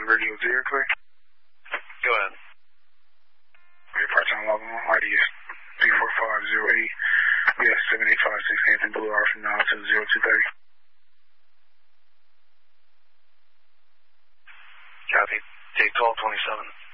Radio Zero, clear? Go ahead. Your part-time log on, ID is 34508. We have 7856 Hampton Boulevard from now to 0230. Copy. Take 1227.